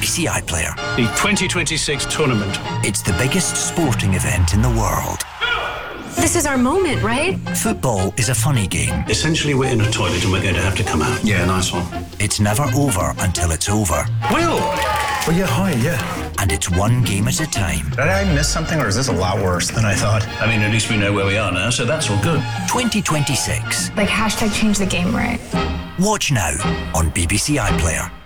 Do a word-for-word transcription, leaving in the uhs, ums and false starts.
C iPlayer. The twenty twenty-six tournament. It's the biggest sporting event in the world. This is our moment, right? Football is a funny game. Essentially, we're in a toilet and we're going to have to come out. Yeah, nice one. It's never over until it's over. Will! Oh, yeah, hi, yeah. And it's one game at a time. Did I miss something, or is this a lot worse than I thought? I mean, at least we know where we are now, so that's all good. twenty twenty-six. Like hashtag change the game, right? Watch now on B B C iPlayer.